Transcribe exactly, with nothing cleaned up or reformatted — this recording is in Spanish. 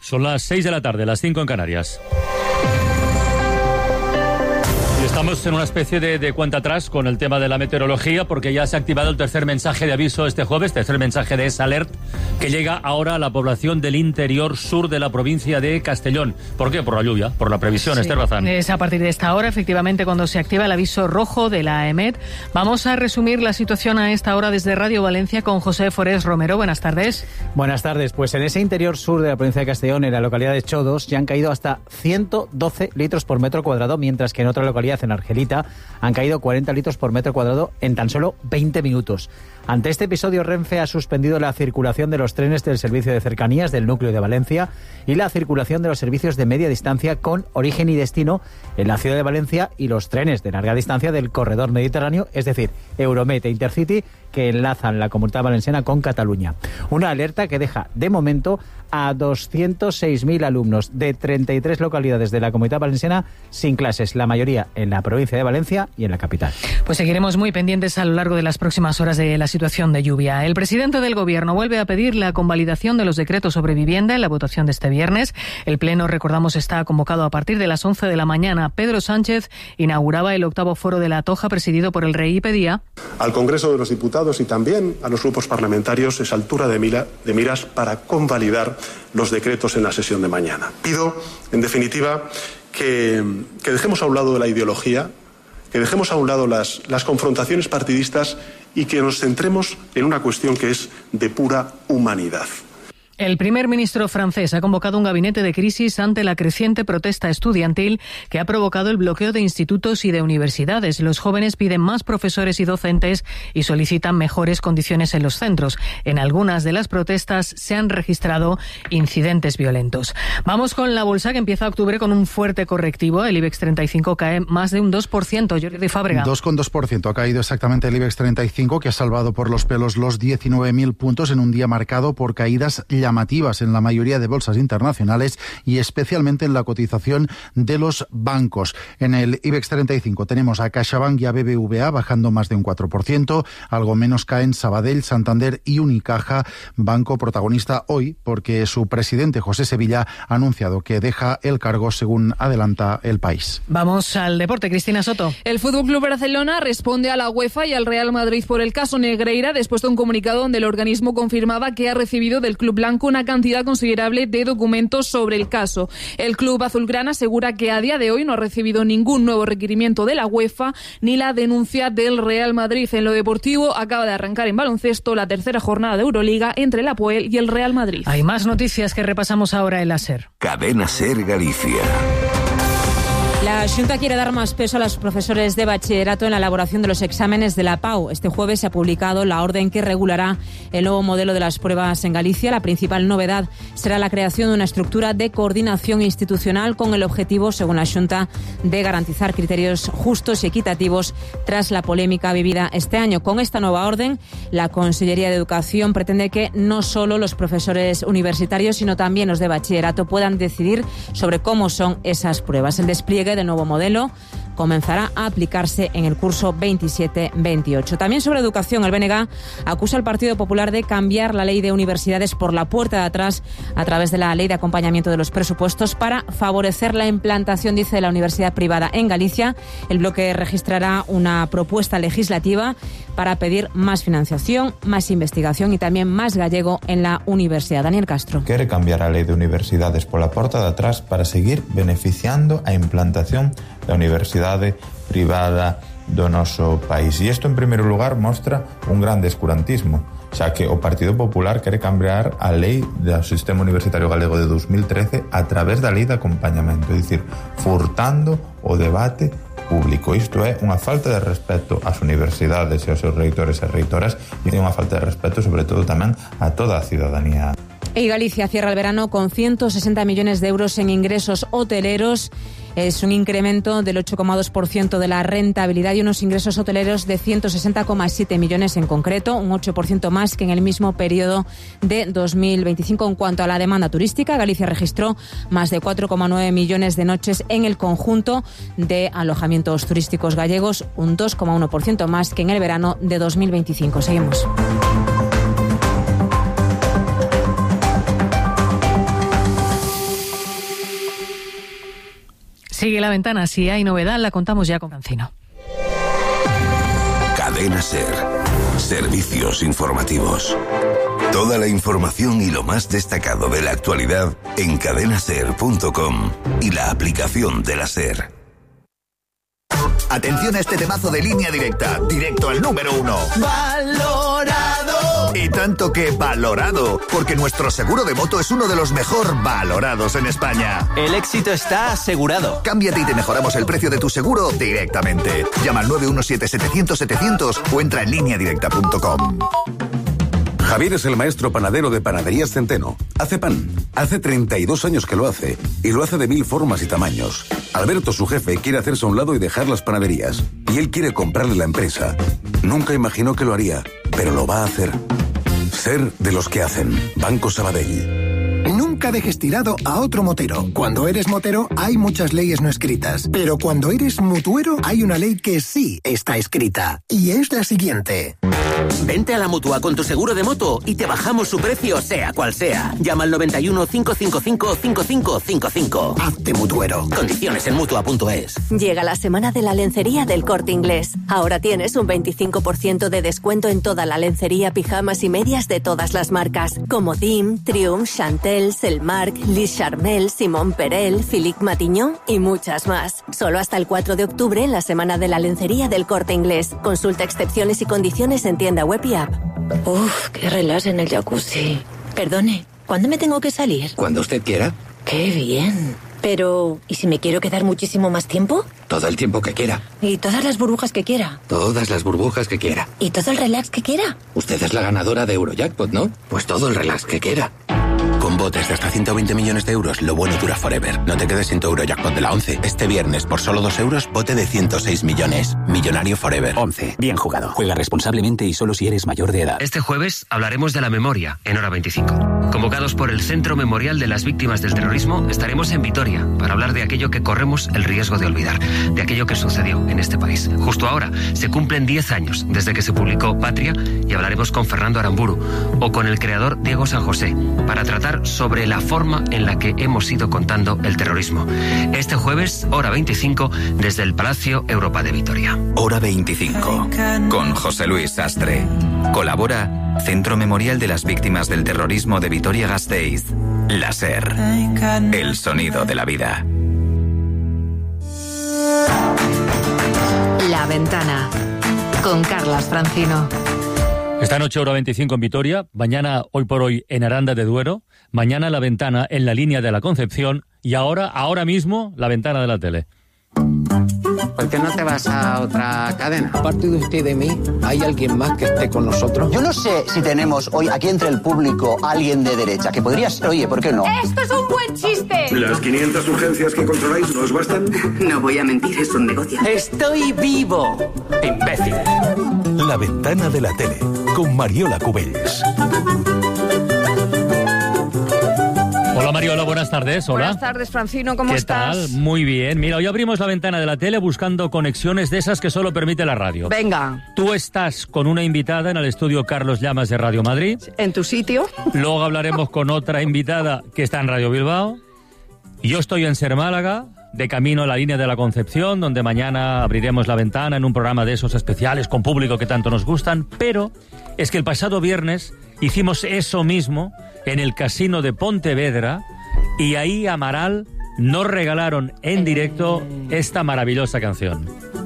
Son las seis de la tarde, las cinco en Canarias. Y estamos en una especie de, de cuenta atrás con el tema de la meteorología, porque ya se ha activado el tercer mensaje de aviso este jueves, tercer mensaje de S-Alert, que llega ahora a la población del interior sur de la provincia de Castellón. ¿Por qué? Por la lluvia, por la previsión, sí. Esther Bazán. Es a partir de esta hora, efectivamente, cuando se activa el aviso rojo de la EMET. Vamos a resumir la situación a esta hora desde Radio Valencia con José Forés Romero. Buenas tardes. Buenas tardes. Pues en ese interior sur de la provincia de Castellón, en la localidad de Chodos, ya han caído hasta ciento doce litros por metro cuadrado, mientras que en otra localidad, en Argelita, han caído cuarenta litros por metro cuadrado en tan solo veinte minutos. Ante este episodio, Renfe ha suspendido la circulación de los trenes del servicio de cercanías del núcleo de Valencia y la circulación de los servicios de media distancia con origen y destino en la ciudad de Valencia y los trenes de larga distancia del corredor mediterráneo, es decir, Euromet e Intercity, que enlazan la Comunidad Valenciana con Cataluña. Una alerta que deja, de momento, a doscientos seis mil alumnos de treinta y tres localidades de la Comunidad Valenciana sin clases, la mayoría en la provincia de Valencia y en la capital. Pues seguiremos muy pendientes a lo largo de las próximas horas de la situación de lluvia. El presidente del Gobierno vuelve a pedir la convalidación de los decretos sobre vivienda en la votación de este viernes. El Pleno, recordamos, está convocado a partir de las once de la mañana. Pedro Sánchez inauguraba el octavo foro de la Toja, presidido por el Rey, y pedía al Congreso de los Diputados y también a los grupos parlamentarios esa altura de, mira, de miras para convalidar los decretos en la sesión de mañana. Pido, en definitiva, que, que dejemos a un lado la ideología, que dejemos a un lado las, las confrontaciones partidistas y que nos centremos en una cuestión que es de pura humanidad. El primer ministro francés ha convocado un gabinete de crisis ante la creciente protesta estudiantil que ha provocado el bloqueo de institutos y de universidades. Los jóvenes piden más profesores y docentes y solicitan mejores condiciones en los centros. En algunas de las protestas se han registrado incidentes violentos. Vamos con la bolsa, que empieza octubre con un fuerte correctivo. El IBEX treinta y cinco cae más de un dos por ciento. Jordi Fábrega. dos coma dos por ciento ha caído exactamente el IBEX treinta y cinco, que ha salvado por los pelos los diecinueve mil puntos en un día marcado por caídas llamativas en la mayoría de bolsas internacionales y especialmente en la cotización de los bancos. En el IBEX treinta y cinco tenemos a CaixaBank y a B B V A bajando más de un cuatro por ciento, algo menos caen Sabadell, Santander y Unicaja, banco protagonista hoy porque su presidente José Sevilla ha anunciado que deja el cargo, según adelanta El País. Vamos al deporte, Cristina Soto. El F C Barcelona responde a la UEFA y al Real Madrid por el caso Negreira después de un comunicado donde el organismo confirmaba que ha recibido del club blanco una cantidad considerable de documentos sobre el caso. El club azulgrana asegura que a día de hoy no ha recibido ningún nuevo requerimiento de la UEFA ni la denuncia del Real Madrid. En lo deportivo, acaba de arrancar en baloncesto la tercera jornada de Euroliga entre el Apoel y el Real Madrid. Hay más noticias que repasamos ahora en la SER. Cadena SER Galicia. La Xunta quiere dar más peso a los profesores de bachillerato en la elaboración de los exámenes de la PAU. Este jueves se ha publicado la orden que regulará el nuevo modelo de las pruebas en Galicia. La principal novedad será la creación de una estructura de coordinación institucional con el objetivo, según la Xunta, de garantizar criterios justos y equitativos tras la polémica vivida este año. Con esta nueva orden, la Consellería de Educación pretende que no solo los profesores universitarios, sino también los de bachillerato puedan decidir sobre cómo son esas pruebas. El despliegue del nuevo modelo comenzará a aplicarse en el curso veintisiete veintiocho. También sobre educación, el B N G acusa al Partido Popular de cambiar la ley de universidades por la puerta de atrás a través de la ley de acompañamiento de los presupuestos para favorecer la implantación, dice, de la universidad privada en Galicia. El bloque registrará una propuesta legislativa para pedir más financiación, más investigación y también más gallego en la universidad. Daniel Castro. Quiere cambiar a lei de universidades pola porta de atrás para seguir beneficiando a implantación da universidade privada do noso país. E isto, en primeiro lugar, mostra un gran descurantismo, xa que o Partido Popular quere cambiar a lei do sistema universitario galego de dos mil trece a través da lei de acompañamento, é dicir, furtando o debate público. Isto é unha falta de respeto ás universidades e aos seus reitores e reitoras e unha falta de respeto, sobre todo, tamén a toda a ciudadanía. Y Galicia cierra el verano con ciento sesenta millones de euros en ingresos hoteleros. Es un incremento del ocho coma dos por ciento de la rentabilidad y unos ingresos hoteleros de ciento sesenta coma siete millones en concreto, un ocho por ciento más que en el mismo periodo de dos mil veinticinco. En cuanto a la demanda turística, Galicia registró más de cuatro coma nueve millones de noches en el conjunto de alojamientos turísticos gallegos, un dos coma uno por ciento más que en el verano de dos mil veinticinco. Seguimos. Sigue La Ventana. Si hay novedad, la contamos ya con Cancino. Cadena SER. Servicios informativos. Toda la información y lo más destacado de la actualidad en cadena ser punto com y la aplicación de la SER. Atención a este temazo de Línea Directa, directo al número uno. ¡Valorado! Y tanto que valorado, porque nuestro seguro de moto es uno de los mejor valorados en España. El éxito está asegurado. Cámbiate y te mejoramos el precio de tu seguro directamente. Llama al nueve uno siete setecientos setecientos o entra en línea directa punto com. Javier es el maestro panadero de Panaderías Centeno. Hace pan. Hace treinta y dos años que lo hace. Y lo hace de mil formas y tamaños. Alberto, su jefe, quiere hacerse a un lado y dejar las panaderías. Y él quiere comprarle la empresa. Nunca imaginó que lo haría, pero lo va a hacer. Ser de los que hacen. Banco Sabadell. Nunca dejes tirado a otro motero. Cuando eres motero hay muchas leyes no escritas, pero cuando eres mutuero hay una ley que sí está escrita, y es la siguiente. Vente a la Mutua con tu seguro de moto y te bajamos su precio sea cual sea. Llama al noventa y uno, cinco cinco cinco, cinco cinco cinco cinco. Hazte mutuero. Condiciones en mutua punto es. Llega la semana de la lencería del Corte Inglés. Ahora tienes un veinticinco por ciento de descuento en toda la lencería, pijamas y medias de todas las marcas, como Dim, Triumph, Chantel, Selmark, Liz Charmel, Simón Perel, Philippe Matignon y muchas más. Solo hasta el cuatro de octubre en la semana de la lencería del Corte Inglés. Consulta excepciones y condiciones en tienda web y app. Uf, qué relax en el jacuzzi. Perdone, ¿cuándo me tengo que salir? Cuando usted quiera. Qué bien. Pero, ¿y si me quiero quedar muchísimo más tiempo? Todo el tiempo que quiera. ¿Y todas las burbujas que quiera? Todas las burbujas que quiera. ¿Y todo el relax que quiera? Usted es la ganadora de Eurojackpot, ¿no? Pues todo el relax que quiera. Con botes de hasta ciento veinte millones de euros, lo bueno dura forever. No te quedes sin tu Eurojackpot de la once. Este viernes, por solo dos euros, bote de ciento seis millones. Millonario forever. once. Bien jugado. Juega responsablemente y solo si eres mayor de edad. Este jueves hablaremos de la memoria en Hora veinticinco. Convocados por el Centro Memorial de las Víctimas del Terrorismo, estaremos en Vitoria para hablar de aquello que corremos el riesgo de olvidar, de aquello que sucedió en este país. Justo ahora se cumplen diez años desde que se publicó Patria y hablaremos con Fernando Aramburu o con el creador Diego San José para tratar sobre la forma en la que hemos ido contando el terrorismo. Este jueves, Hora veinticinco, desde el Palacio Europa de Vitoria. Hora veinticinco, con José Luis Sastre. Colabora Centro Memorial de las Víctimas del Terrorismo de Vitoria-Gasteiz. La SER. El sonido de la vida. La Ventana, con Carlas Francino. Esta noche Hora veinticinco en Vitoria, mañana Hoy por Hoy en Aranda de Duero, mañana La Ventana en la línea de la Concepción y ahora, ahora mismo, La Ventana de la tele. ¿Por qué no te vas a otra cadena? Aparte de usted y de mí, ¿hay alguien más que esté con nosotros? Yo no sé si tenemos hoy aquí entre el público alguien de derecha, que podría ser, oye, ¿por qué no? ¡Esto es un buen chiste! ¿Las quinientas urgencias que controláis no os bastan? No voy a mentir, es un negocio. ¡Estoy vivo! ¡Imbécil! La Ventana de la tele, con Mariola Cubells. Hola Mariola, buenas tardes. Hola. Buenas tardes, Francino, ¿cómo ¿Qué estás? tal? Muy bien. Mira, hoy abrimos la ventana de la tele buscando conexiones de esas que solo permite la radio. Venga. Tú estás con una invitada en el estudio Carlos Llamas de Radio Madrid. En tu sitio. Luego hablaremos con otra invitada que está en Radio Bilbao. Yo estoy en Ser Málaga, de camino a la línea de la Concepción, donde mañana abriremos la ventana en un programa de esos especiales con público que tanto nos gustan. Pero es que el pasado viernes hicimos eso mismo en el Casino de Pontevedra y ahí Amaral nos regalaron en directo esta maravillosa canción.